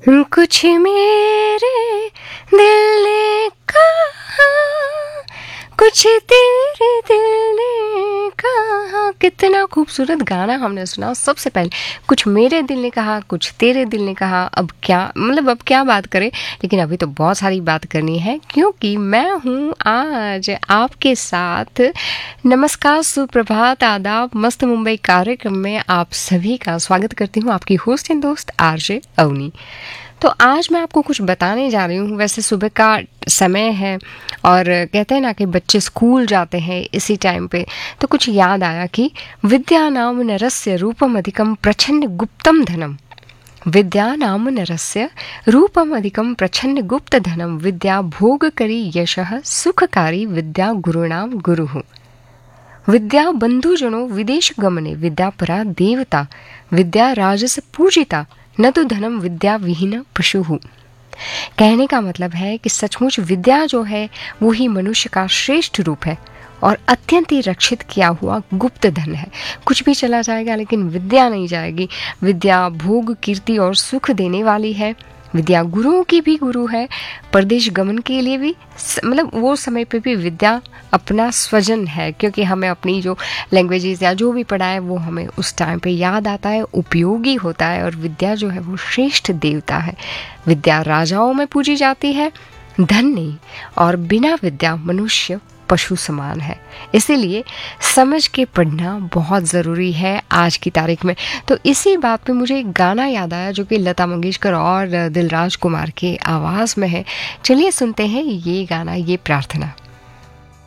कुछ मेरे दिल ने कहा, कुछ तेरे दिल ने कहा। कितना खूबसूरत गाना हमने सुना। सबसे पहले कुछ मेरे दिल ने कहा, कुछ तेरे दिल ने कहा। अब क्या बात करें, लेकिन अभी तो बहुत सारी बात करनी है, क्योंकि मैं हूँ आज आपके साथ। नमस्कार, सुप्रभात, आदाब, मस्त मुंबई कार्यक्रम में आप सभी का स्वागत करती हूँ। आपकी होस्ट एंड दोस्त आरजे अवनी। तो आज मैं आपको कुछ बताने जा रही हूँ। वैसे सुबह का समय है और कहते हैं ना कि बच्चे स्कूल जाते हैं इसी टाइम पे, तो कुछ याद आया कि विद्या नाम नरस्य रूपम अधिकम प्रच्छन्न गुप्तम धनम। विद्या नाम नरस्य रूपम अधिकम प्रच्छन्न गुप्त धनम। विद्या भोग करी यशः सुखकारी विद्या गुरुणाम गुरुः। विद्या बंधुजनों विदेश गमने विद्या परा देवता। विद्या राजस पूजिता न तो धनम विद्या विहीन पशु। कहने का मतलब है कि सचमुच विद्या जो है वो ही मनुष्य का श्रेष्ठ रूप है और अत्यंत ही रक्षित किया हुआ गुप्त धन है। कुछ भी चला जाएगा लेकिन विद्या नहीं जाएगी। विद्या भोग, कीर्ति और सुख देने वाली है। विद्या गुरुओं की भी गुरु है। परदेश गमन के लिए भी मतलब वो समय पे भी विद्या अपना स्वजन है, क्योंकि हमें अपनी जो लैंग्वेजेस या जो भी पढ़ा है वो हमें उस टाइम पे याद आता है, उपयोगी होता है। और विद्या जो है वो श्रेष्ठ देवता है। विद्या राजाओं में पूजी जाती है, धन नहीं। और बिना विद्या मनुष्य पशु समान है। इसीलिए समझ के पढ़ना बहुत ज़रूरी है आज की तारीख में। तो इसी बात पे मुझे एक गाना याद आया जो कि लता मंगेशकर और दिलराज कुमार के आवाज़ में है। चलिए सुनते हैं ये गाना, ये प्रार्थना।